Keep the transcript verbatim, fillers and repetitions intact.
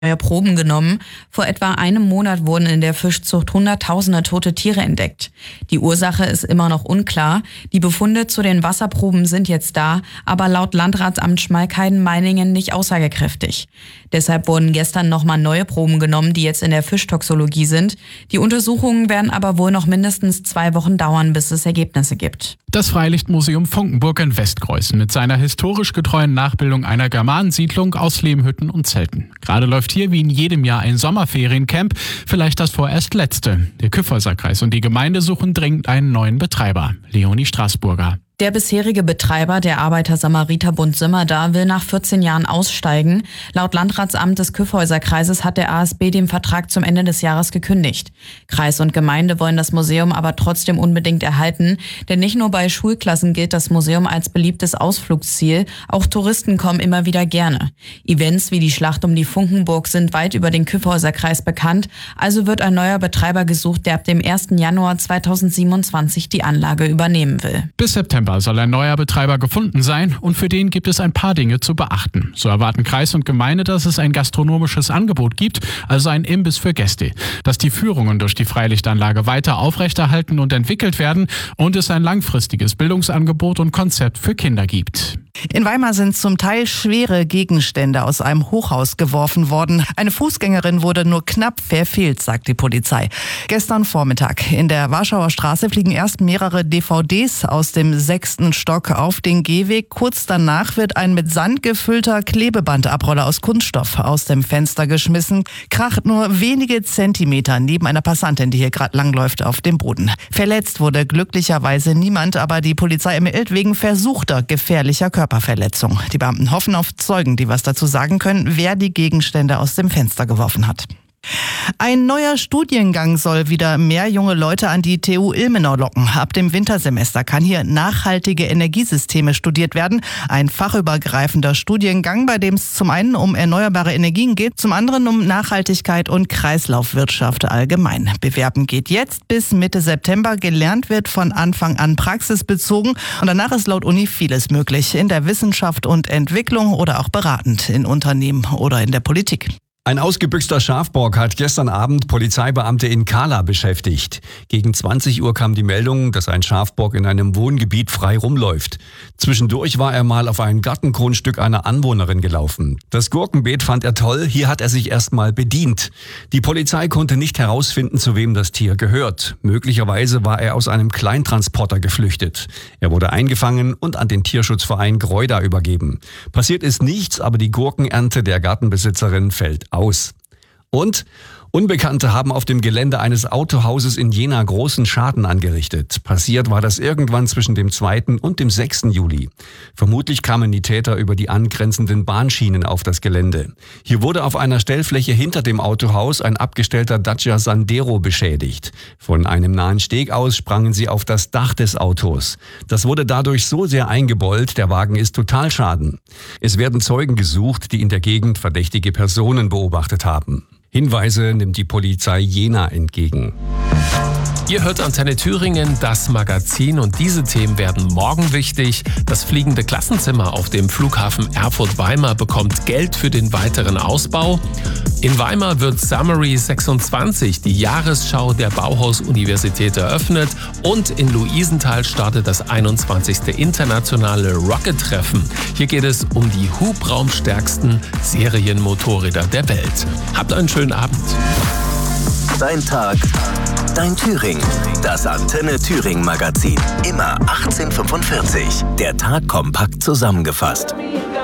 neue Proben genommen. Vor etwa einem Monat wurden in der Fischzucht hunderttausende tote Tiere entdeckt. Die Ursache ist immer noch unklar. Die Befunde zu den Wasserproben sind jetzt da, aber laut Landratsamt Schmalkalden-Meiningen nicht aussagekräftig. Deshalb wurden gestern nochmal neue Proben genommen, die jetzt in der Fischtoxologie sind. Die Untersuchungen werden aber wohl noch mindestens zwei Wochen dauern, bis es Ergebnisse gibt. Das Freilichtmuseum Funkenburg in Westkreuzen mit seiner historisch getreuen Nachbildung einer Germanensiedlung aus Lehmhütten und Zelten. Gerade läuft hier wie in jedem Jahr ein Sommerferiencamp, vielleicht das vorerst letzte. Der Kyffhäuserkreis und die Gemeinde suchen dringend einen neuen Betreiber. Leonie Straßburger. Der bisherige Betreiber, der Arbeiter-Samariter-Bund Simmerda, will nach vierzehn Jahren aussteigen. Laut Landratsamt des Kyffhäuserkreises hat der A S B den Vertrag zum Ende des Jahres gekündigt. Kreis und Gemeinde wollen das Museum aber trotzdem unbedingt erhalten, denn nicht nur bei Schulklassen gilt das Museum als beliebtes Ausflugsziel, auch Touristen kommen immer wieder gerne. Events wie die Schlacht um die Funkenburg sind weit über den Kyffhäuserkreis bekannt, also wird ein neuer Betreiber gesucht, der ab dem ersten Januar zweitausendsiebenundzwanzig die Anlage übernehmen will. Bis September soll ein neuer Betreiber gefunden sein und für den gibt es ein paar Dinge zu beachten. So erwarten Kreis und Gemeinde, dass es ein gastronomisches Angebot gibt, also ein Imbiss für Gäste, dass die Führungen durch die Freilichtanlage weiter aufrechterhalten und entwickelt werden und es ein langfristiges Bildungsangebot und Konzept für Kinder gibt. In Weimar sind zum Teil schwere Gegenstände aus einem Hochhaus geworfen worden. Eine Fußgängerin wurde nur knapp verfehlt, sagt die Polizei. Gestern Vormittag in der Warschauer Straße fliegen erst mehrere D V Ds aus dem sechsten Stock auf den Gehweg. Kurz danach wird ein mit Sand gefüllter Klebebandabroller aus Kunststoff aus dem Fenster geschmissen, kracht nur wenige Zentimeter neben einer Passantin, die hier gerade langläuft, auf dem Boden. Verletzt wurde glücklicherweise niemand, aber die Polizei ermittelt wegen versuchter gefährlicher Körperverletzung. Die Beamten hoffen auf Zeugen, die was dazu sagen können, wer die Gegenstände aus dem Fenster geworfen hat. Ein neuer Studiengang soll wieder mehr junge Leute an die T U Ilmenau locken. Ab dem Wintersemester kann hier nachhaltige Energiesysteme studiert werden. Ein fachübergreifender Studiengang, bei dem es zum einen um erneuerbare Energien geht, zum anderen um Nachhaltigkeit und Kreislaufwirtschaft allgemein. Bewerben geht jetzt bis Mitte September. Gelernt wird von Anfang an praxisbezogen und danach ist laut Uni vieles möglich. In der Wissenschaft und Entwicklung oder auch beratend in Unternehmen oder in der Politik. Ein ausgebüxter Schafbock hat gestern Abend Polizeibeamte in Kahla beschäftigt. Gegen zwanzig Uhr kam die Meldung, dass ein Schafbock in einem Wohngebiet frei rumläuft. Zwischendurch war er mal auf ein Gartengrundstück einer Anwohnerin gelaufen. Das Gurkenbeet fand er toll, hier hat er sich erstmal bedient. Die Polizei konnte nicht herausfinden, zu wem das Tier gehört. Möglicherweise war er aus einem Kleintransporter geflüchtet. Er wurde eingefangen und an den Tierschutzverein Greuda übergeben. Passiert ist nichts, aber die Gurkenernte der Gartenbesitzerin fällt aus. Und Unbekannte haben auf dem Gelände eines Autohauses in Jena großen Schaden angerichtet. Passiert war das irgendwann zwischen dem zweiten und dem sechsten Juli. Vermutlich kamen die Täter über die angrenzenden Bahnschienen auf das Gelände. Hier wurde auf einer Stellfläche hinter dem Autohaus ein abgestellter Dacia Sandero beschädigt. Von einem nahen Steg aus sprangen sie auf das Dach des Autos. Das wurde dadurch so sehr eingebeult, der Wagen ist Totalschaden. Es werden Zeugen gesucht, die in der Gegend verdächtige Personen beobachtet haben. Hinweise nimmt die Polizei Jena entgegen. Ihr hört Antenne Thüringen, das Magazin, und diese Themen werden morgen wichtig. Das fliegende Klassenzimmer auf dem Flughafen Erfurt-Weimar bekommt Geld für den weiteren Ausbau. In Weimar wird Summary sechsundzwanzig, die Jahresschau der Bauhaus-Universität, eröffnet, und in Luisenthal startet das einundzwanzigste internationale Rocket-Treffen. Hier geht es um die hubraumstärksten Serienmotorräder der Welt. Habt einen schönen Abend. Dein Tag, dein Thüringen. Das Antenne Thüringen Magazin. Immer achtzehn Uhr fünfundvierzig. Der Tag kompakt zusammengefasst.